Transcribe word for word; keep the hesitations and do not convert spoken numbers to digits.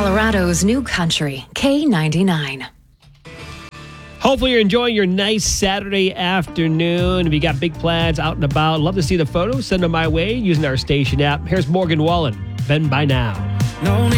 Colorado's new country, K ninety-nine. Hopefully you're enjoying your nice Saturday afternoon. If you got big plans out and about, love to see the photos. Send them my way using our station app. Here's Morgan Wallen. Been by now. No